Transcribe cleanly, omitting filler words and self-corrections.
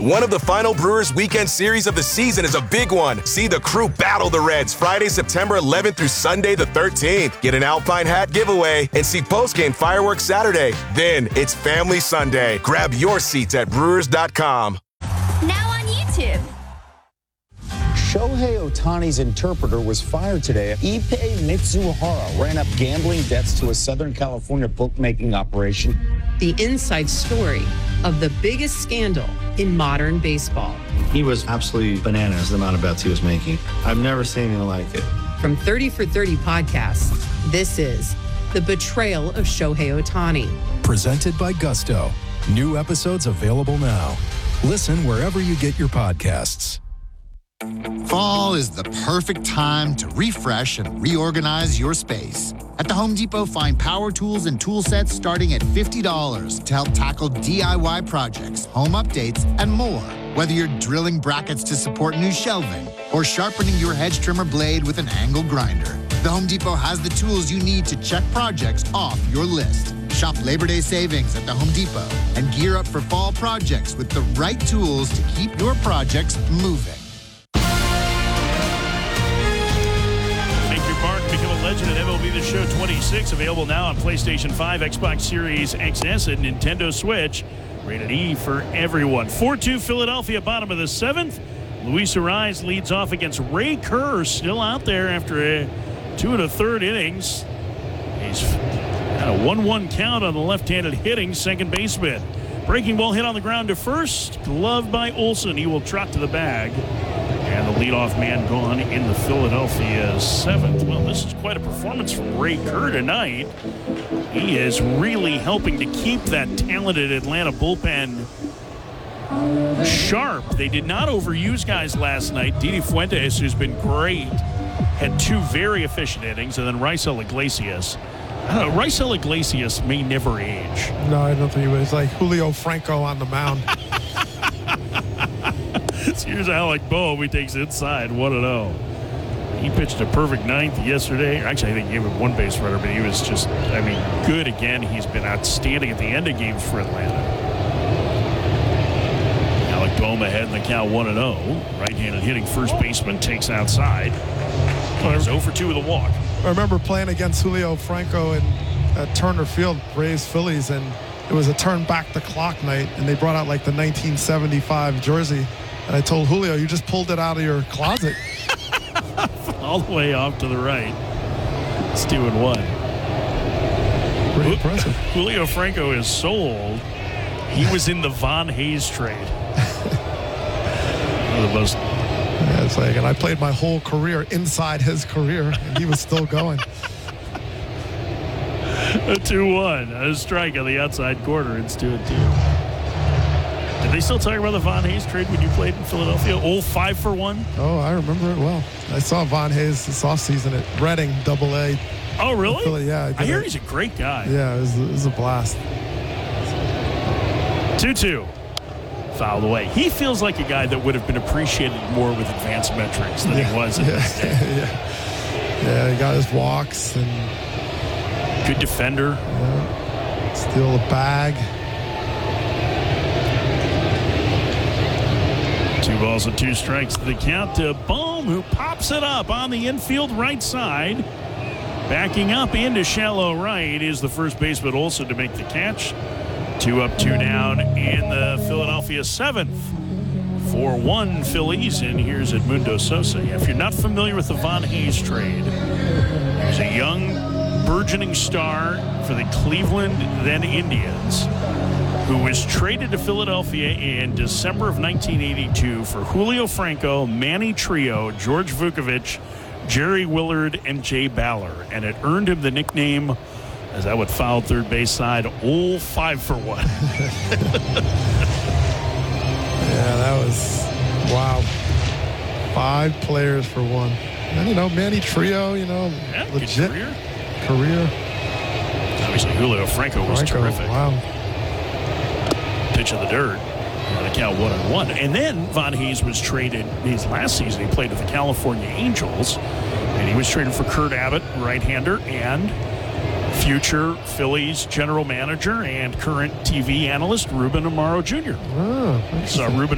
One of the final Brewers weekend series of the season is a big one. See the crew battle the Reds Friday, September 11th through Sunday the 13th. Get an Alpine hat giveaway and see postgame fireworks Saturday. Then it's Family Sunday. Grab your seats at Brewers.com. Now on YouTube. Shohei Ohtani's interpreter was fired today. Ippei Mitsuhara ran up gambling debts to a Southern California bookmaking operation. The inside story of the biggest scandal in modern baseball. He was absolutely bananas, the amount of bets he was making. I've never seen anything like it. From 30 for 30 podcasts, this is The Betrayal of Shohei Ohtani. Presented by Gusto. New episodes available now. Listen wherever you get your podcasts. Fall is the perfect time to refresh and reorganize your space. At the Home Depot, find power tools and tool sets starting at $50 to help tackle DIY projects, home updates, and more. Whether you're drilling brackets to support new shelving or sharpening your hedge trimmer blade with an angle grinder, the Home Depot has the tools you need to check projects off your list. Shop Labor Day savings at the Home Depot and gear up for fall projects with the right tools to keep your projects moving. Become a legend at MLB The Show 26, available now on PlayStation 5, Xbox Series XS, and Nintendo Switch. Rated E for everyone. 4-2 Philadelphia, bottom of the seventh. Luis Arraez leads off against Ray Kerr, still out there after a 2 1/3 innings. He's got a 1-1 count on the left-handed hitting second baseman. Breaking ball hit on the ground to first, gloved by Olsen. He will trot to the bag. And the leadoff man gone in the Philadelphia seventh. Well, this is quite a performance from Ray Kerr tonight. He is really helping to keep that talented Atlanta bullpen sharp. They did not overuse guys last night. Didi Fuentes, who's been great, had 2 very efficient innings, and then Raisel Iglesias. I don't know, Raisel Iglesias may never age. No, I don't think he was. Like Julio Franco on the mound. Here's Alec Boehm. He takes inside 1-0. He pitched a perfect ninth yesterday. Actually, I think he gave him 1 base runner, but he was just, good again. He's been outstanding at the end of games for Atlanta. Alec Boehm ahead in the count 1-0. Right-handed hitting first baseman takes outside. He's 0 for 2 with a walk. I remember playing against Julio Franco at Turner Field, Braves Phillies, and it was a turn back the clock night, and they brought out like the 1975 jersey. And I told Julio, you just pulled it out of your closet. All the way off to the right. It's 2-1. Pretty impressive. Julio Franco is sold. He was in the Von Hayes trade. One of the most. Yeah, it's like, and I played my whole career inside his career, and he was still going. A 2-1. A strike on the outside corner. It's 2-2. Did they still talk about the Von Hayes trade when you played in Philadelphia? 5-for-1? Oh, I remember it well. I saw Von Hayes this offseason at Reading AA. Oh, really? Philly, yeah. I hear he's a great guy. Yeah, it was a blast. 2-2. Fouled away. He feels like a guy that would have been appreciated more with advanced metrics than he was in this day. Yeah, he got his walks and good defender. Yeah. Steal a bag. 2 balls and 2 strikes to the count to Boehm, who pops it up on the infield right side. Backing up into shallow right is the first baseman Olsen to make the catch. 2 up, 2 down in the Philadelphia seventh. 4-1 Phillies, and here's Edmundo Sosa. If you're not familiar with the Von Hayes trade, he's a young, burgeoning star for the Cleveland then Indians, who was traded to Philadelphia in December of 1982 for Julio Franco, Manny Trio, George Vukovic, Jerry Willard, and Jay Baller. And it earned him the nickname, as I would foul third base side, old 5-for-1. Yeah, that was, wow. 5 players for 1. And, Manny Trio, yeah, legit career. Obviously, Julio Franco was terrific. Wow. Pitch of the dirt. The count 1-1. And then Von Hayes was traded his last season. He played with the California Angels. And he was traded for Kurt Abbott, right-hander, and future Phillies general manager and current TV analyst Ruben Amaro Jr. Oh, Saw Ruben